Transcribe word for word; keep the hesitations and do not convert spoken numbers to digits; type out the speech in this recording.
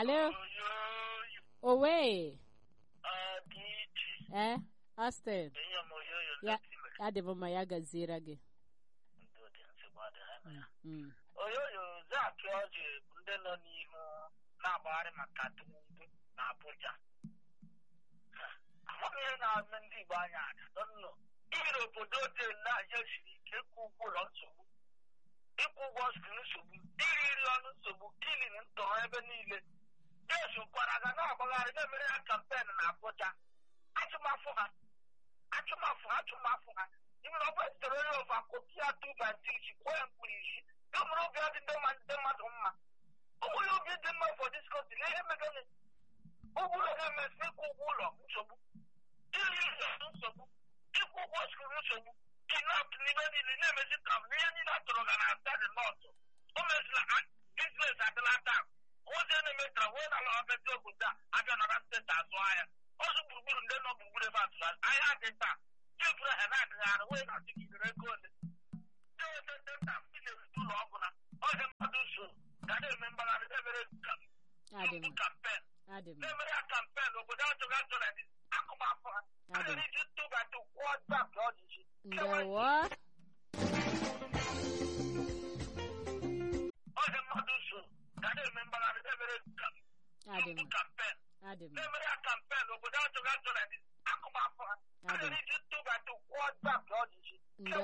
Hello? Owe. Eh? Austin. Ya, adịbụ ma ya gaziere gị. Mm. Oyoyo Zaki Ọjị bụ ndị nọ n'ihu na-agbagharị maka Tinubu na Abuja. Amaghị ihe na-eme ndị Igbo anya anya dọnụ iri obodo dị na-aja siri ike ịkwụ ụgwọ ụlọ nsogbu, ịkwụ ụgwọ skul nsogbu, iri nri ọnụ nsogbu, kilin ntọrọ ebe niile. Jesu kwara ga na-agbagharị na-emere ha kampen na Abuja. Achụmafụ ha, achụmafụ ha, achụmafụ ha. Even over the road of Akotia two by six, Koyan Police, no more of the man, the Madonna. Who will be the man for this country? Let him again. Who will have a single wool of Musobu? Two years of Musobu, two was Musobu, cannot live in the name of the company, not to organize the North. Almost like business at the last time. What's the name of the one of the job with that? I don't understand that's why. Also, we don't know the Boulevard. I had it back. Ndewo. Adam. Adam. Adam.